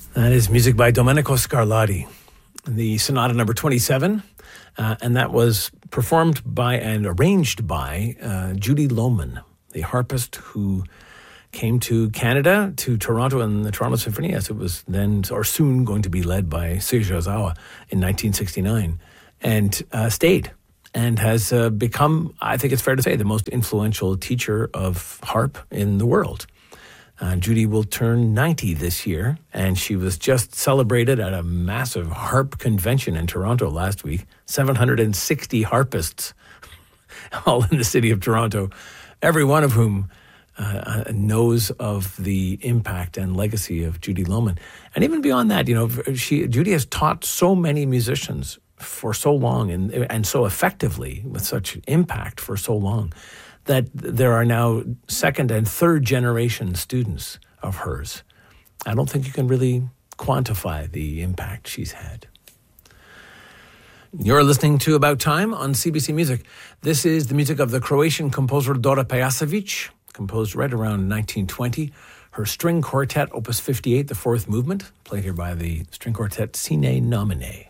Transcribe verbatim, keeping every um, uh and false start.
That is music by Domenico Scarlatti, the Sonata number twenty-seven, uh, and that was performed by and arranged by uh, Judy Lohman, the harpist who came to Canada, to Toronto and the Toronto Symphony, as it was then or soon going to be led by Seiji Ozawa in nineteen sixty-nine, and uh, stayed and has uh, become, I think it's fair to say, the most influential teacher of harp in the world. Uh, Judy will turn ninety this year, and she was just celebrated at a massive harp convention in Toronto last week. seven hundred sixty harpists, all in the city of Toronto, every one of whom uh, knows of the impact and legacy of Judy Lohman. And even beyond that, you know, she Judy has taught so many musicians for so long and and so effectively with such impact for so long, that there are now second and third generation students of hers. I don't think you can really quantify the impact she's had. You're listening to About Time on C B C Music. This is the music of the Croatian composer Dora Pejacevic, composed right around nineteen twenty. Her string quartet, Opus fifty-eight, the fourth movement, played here by the string quartet Sine Nomine.